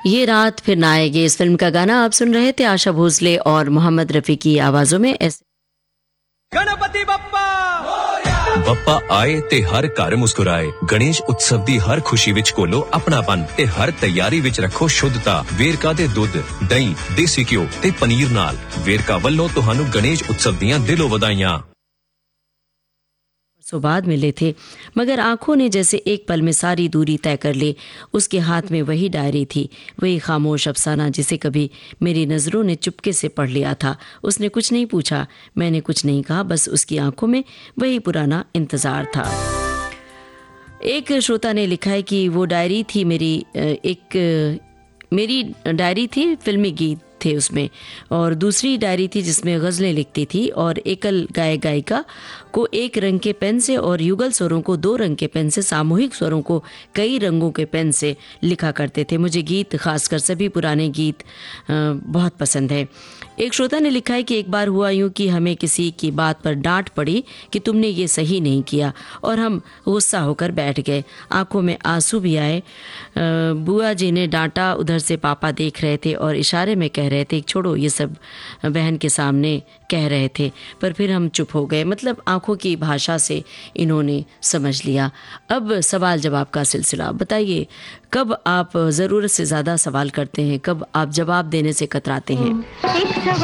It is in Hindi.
ये रात फिर ना आएगी इस फिल्म का गाना आप सुन रहे थे आशा भोसले और मोहम्मद रफी की आवाजों में। गणपति बप्पा ਬੱਪਾ ਆਏ ਤੇ ਹਰ ਘਰ ਮੁਸਕਰਾਏ। ਗਣੇਸ਼ ਉਤਸਵ ਦੀ ਹਰ ਖੁਸ਼ੀ ਵਿੱਚ ਕੋਲੋ ਆਪਣਾਪਨ ਤੇ ਹਰ ਤਿਆਰੀ ਵਿੱਚ ਰੱਖੋ ਸ਼ੁੱਧਤਾ। ਵੇਰਕਾ ਦੇ ਦੁੱਧ, ਦਹੀਂ, ਦੇਸੀ ਘਿਓ ਤੇ ਪਨੀਰ ਨਾਲ। ਵੇਰਕਾ ਵੱਲੋਂ ਤੁਹਾਨੂੰ ਗਣੇਸ਼ ਉਤਸਵ ਦੀਆਂ ਦਿਲੋਂ ਵਧਾਈਆਂ। बाद मिले थे मगर आंखों ने जैसे एक पल में सारी दूरी तय कर ली। उसके हाथ में वही डायरी थी, वही खामोश अफसाना जिसे कभी मेरी नज़रों ने चुपके से पढ़ लिया था। उसने कुछ नहीं पूछा, मैंने कुछ नहीं कहा, बस उसकी आंखों में वही पुराना इंतज़ार था। एक श्रोता ने लिखा है कि वो डायरी थी मेरी डायरी थी, फिल्मी गीत थे उसमें, और दूसरी डायरी थी जिसमें गज़लें लिखती थी, और एकल गायक गायिका को एक रंग के पेन से और युगल स्वरों को दो रंग के पेन से, सामूहिक स्वरों को कई रंगों के पेन से लिखा करते थे। मुझे गीत, खासकर सभी पुराने गीत बहुत पसंद है। एक श्रोता ने लिखा है कि एक बार हुआ यूँ कि हमें किसी की बात पर डांट पड़ी कि तुमने ये सही नहीं किया, और हम गुस्सा होकर बैठ गए। आंखों में आंसू भी आए। बुआ जी ने डांटा, उधर से पापा देख रहे थे और इशारे में कह रहे थे छोड़ो, ये सब बहन के सामने कह रहे थे, पर फिर हम चुप हो गए। मतलब आंखों की भाषा से इन्होंने समझ लिया। अब सवाल जवाब का सिलसिला। बताइए, कब आप ज़रूरत से ज़्यादा सवाल करते हैं, कब आप जवाब देने से कतराते हैं?